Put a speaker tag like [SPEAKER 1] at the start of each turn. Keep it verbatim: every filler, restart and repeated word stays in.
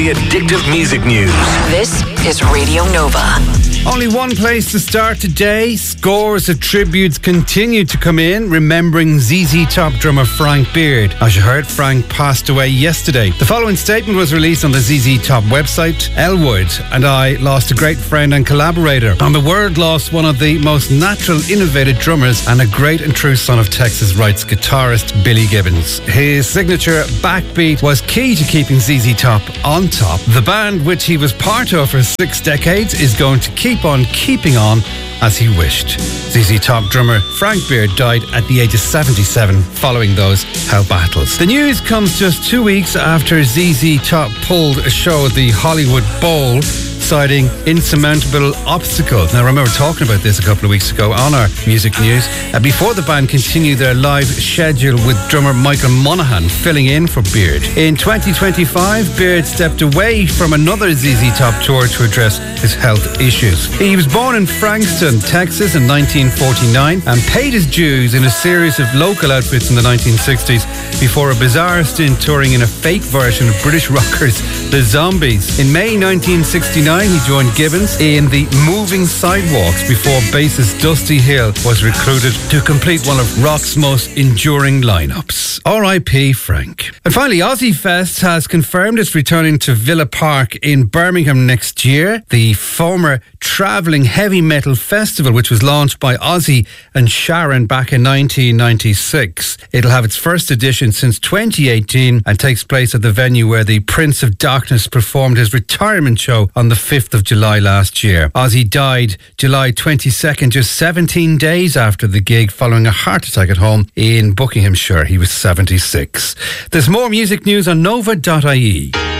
[SPEAKER 1] The addictive music news.
[SPEAKER 2] This is Radio Nova.
[SPEAKER 3] Only one place to start today. Scores of tributes continue to come in, remembering Z Z Top drummer Frank Beard. As you heard, Frank passed away yesterday. The following statement was released on the Z Z Top website. Elwood and I lost a great friend and collaborator, and the world lost one of the most natural, innovative drummers and a great and true son of Texas, writes guitarist Billy Gibbons. His signature backbeat was key to keeping Z Z Top on top. The band, which he was part of for six decades, is going to keep on keeping on as he wished. Z Z Top drummer Frank Beard died at the age of seventy-seven following those health battles. The news comes just two weeks after Z Z Top pulled a show at the Hollywood Bowl, citing insurmountable obstacles. Now, I remember talking about this a couple of weeks ago on our music news, uh, before the band continued their live schedule with drummer Michael Monaghan filling in for Beard. In twenty twenty-five, Beard stepped away from another Z Z Top tour to address his health issues. He was born in Frankston, Texas in nineteen forty-nine and paid his dues in a series of local outfits in the nineteen sixties before a bizarre stint touring in a fake version of British rockers The Zombies. In May nineteen sixty-nine, he joined Gibbons in the Moving Sidewalks before bassist Dusty Hill was recruited to complete one of rock's most enduring lineups. R I P Frank. And finally, Ozzy Fest has confirmed it's returning to Villa Park in Birmingham next year. The former travelling heavy metal festival, which was launched by Ozzy and Sharon back in nineteen ninety-six. It'll have its first edition since twenty eighteen and takes place at the venue where the Prince of Darkness performed his retirement show on the fifth of July last year. Ozzy died July twenty-second, just seventeen days after the gig, following a heart attack at home in Buckinghamshire. He was seventy-six. There's more music news on nova dot I E.